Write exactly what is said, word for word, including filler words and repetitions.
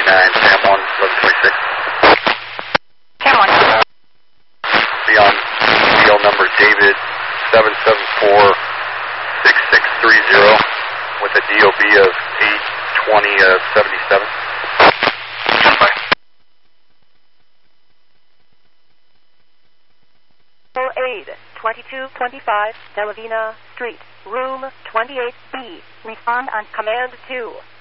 nine, Sam one, eleven twenty-six. Sam one. Be on D L number David seven seven four six six three zero with a D O B of eight twenty seventy-seven. Aid, twenty-two twenty-five, Delavina Street, room twenty-eight B. Respond on command two.